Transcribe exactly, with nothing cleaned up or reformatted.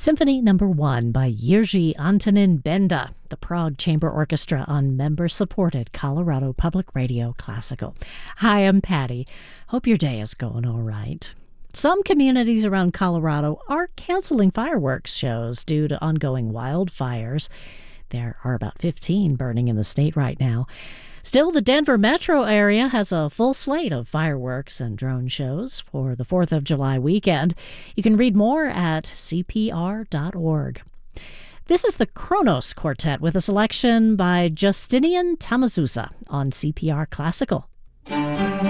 Symphony Number One by Jiří Antonín Benda, the Prague Chamber Orchestra on member-supported Colorado Public Radio Classical. Hi, I'm Patty. Hope your day is going all right. Some communities around Colorado are canceling fireworks shows due to ongoing wildfires. There are about fifteen burning in the state right now. Still, the Denver metro area has a full slate of fireworks and drone shows for the fourth of July weekend. You can read more at C P R dot org. This is the Kronos Quartet with a selection by Justinian Tamuzusa on C P R Classical.